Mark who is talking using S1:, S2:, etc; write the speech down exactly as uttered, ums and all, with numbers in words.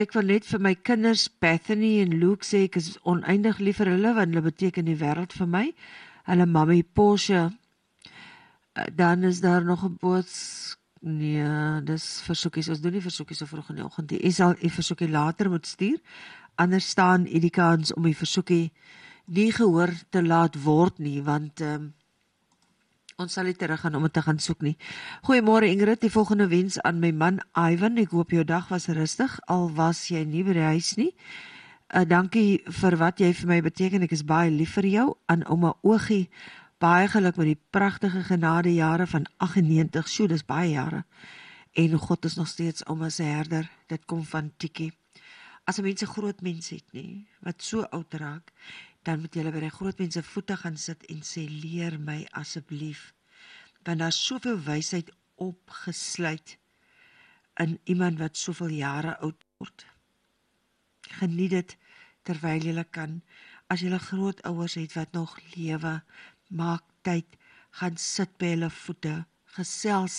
S1: Ek wil net vir my kinders, Bethany en Luke sê, ek is oneindig lief vir hulle, want hulle beteken die wêreld vir my. Hulle mammy Portia, dan is daar nog 'n boods, nee, dis versoekies, ons doen nie versoekies so vroeg in die oggend, die sal die versoekie later moet stuur, anders staan die kans om die versoekie nie gehoor te laat word nie, want um, ons sal nie terug gaan om het te gaan soek nie. Goeiemôre Ingrid, die volgende wens aan my man Ivan, ek hoop jou dag was rustig, al was jy nie by die huis nie. Uh, dankie vir wat jy vir my beteken, ek is baie lief vir jou, aan ouma Oogie, baie geluk met die prachtige genade jare van aggennegentig, sjoe, dis baie jare, en God is nog steeds ouma se herder, dit kom van Tiki. As 'n mens 'n groot mens het nie, wat so oud raak, dan moet jy by die groot mense voete gaan sit en sê, leer my asseblief, want daar is soveel wysheid opgesluit in iemand wat soveel jare oud word. Geniet dit terwyl jy kan. As jy grootouers het wat nog lewe, maak tyd, gaan sit by hulle voete, gesels